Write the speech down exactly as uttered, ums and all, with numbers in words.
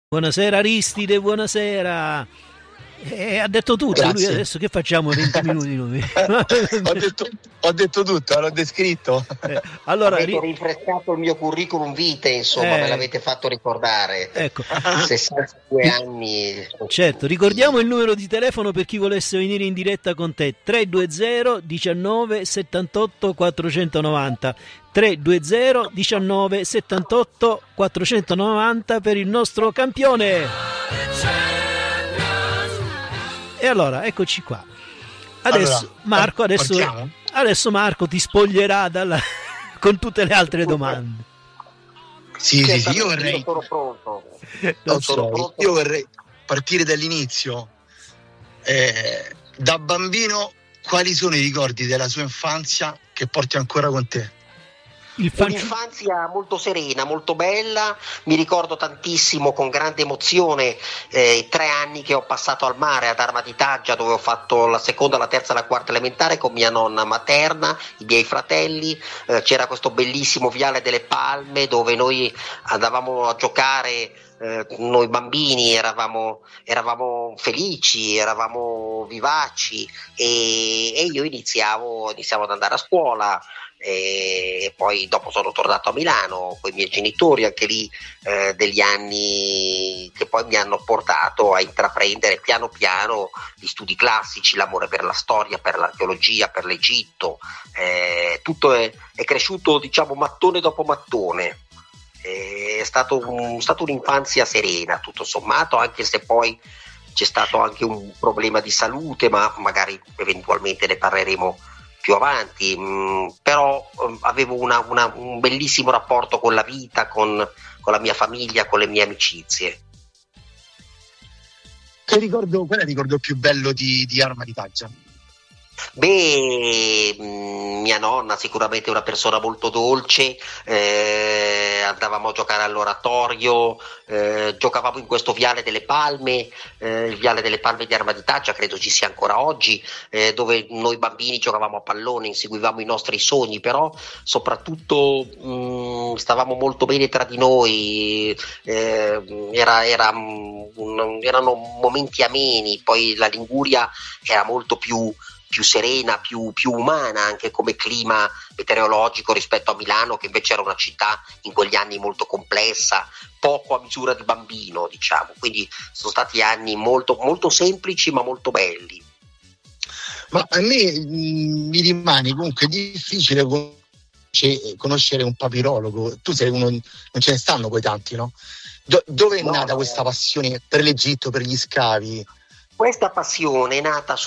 Buonasera Aristide, buonasera. E ha detto tutto. Lui adesso che facciamo? venti minuti noi. ho, detto, ho detto tutto, l'ho descritto. Eh, allora, avete rinfrescato il mio curriculum vitae, insomma, eh, me l'avete fatto ricordare. Ecco. sessantadue anni. Certo, ricordiamo il numero di telefono per chi volesse venire in diretta con te: tre due zero diciannove settantotto quattrocentonovanta. tre due zero diciannove settantotto quattrocentonovanta per il nostro campione. E allora, eccoci qua. Adesso allora, Marco, adesso, adesso Marco ti spoglierà dalla, con tutte le altre domande. Sì, sì, sì, io vorrei. Io sono pronto. Non sono pronto. Io vorrei partire dall'inizio. Eh, da bambino, quali sono i ricordi della sua infanzia che porti ancora con te? Il fan... Un'infanzia molto serena, molto bella. Mi ricordo tantissimo con grande emozione eh, i tre anni che ho passato al mare ad Arma di Taggia, dove ho fatto la seconda, la terza e la quarta elementare con mia nonna materna, i miei fratelli. Eh, c'era questo bellissimo viale delle Palme dove noi andavamo a giocare. Eh, noi bambini eravamo, eravamo felici, eravamo vivaci e, e io iniziavo, iniziavo ad andare a scuola. E poi dopo sono tornato a Milano con i miei genitori, anche lì eh, degli anni che poi mi hanno portato a intraprendere piano piano gli studi classici, l'amore per la storia, per l'archeologia, per l'Egitto. Eh, tutto è, è cresciuto, diciamo, mattone dopo mattone. È stato, un, stato un'infanzia serena tutto sommato, anche se poi c'è stato anche un problema di salute, ma magari eventualmente ne parleremo più avanti, mh, però um, avevo una, una, un bellissimo rapporto con la vita, con, con la mia famiglia, con le mie amicizie. Che ricordo, qual è il ricordo più bello di, di Arma di Taggia? Beh, mia nonna sicuramente è una persona molto dolce, eh, andavamo a giocare all'oratorio, eh, giocavamo in questo viale delle Palme, eh, il viale delle Palme di Arma di Taggia, credo ci sia ancora oggi, eh, dove noi bambini giocavamo a pallone, inseguivamo i nostri sogni, però soprattutto mh, stavamo molto bene tra di noi, eh, era, era, un, erano momenti ameni, poi la Liguria era molto più più serena, più, più umana anche come clima meteorologico rispetto a Milano, che invece era una città in quegli anni molto complessa, poco a misura di bambino, diciamo. Quindi sono stati anni molto, molto semplici ma molto belli. Ma a me mh, mi rimane comunque difficile conoscere un papirologo. Tu sei uno, non ce ne stanno poi tanti, no? Do- dove è no, nata no. questa passione per l'Egitto, per gli scavi? Questa passione è nata